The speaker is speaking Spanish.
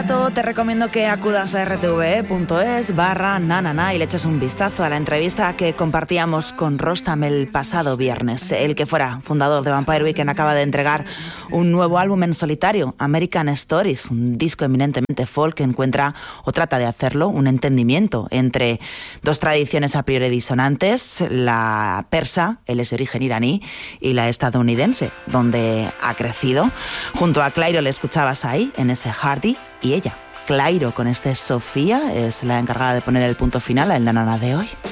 rato te recomiendo que acudas a rtve.es/nanana y le eches un vistazo a la entrevista que compartíamos con Rostam el pasado viernes. El que fuera fundador de Vampire Weekend acaba de entregar un nuevo álbum en solitario, American Stories, un disco eminentemente folk que encuentra, o trata de hacerlo, un entendimiento entre dos tradiciones a priori disonantes, la persa, él es de origen iraní, y la estadounidense, donde ha crecido. Junto a Clairo le escuchabas ahí, en ese Hardy, y ella, Clairo, con este Sofía, es la encargada de poner el punto final a El Nanana de hoy.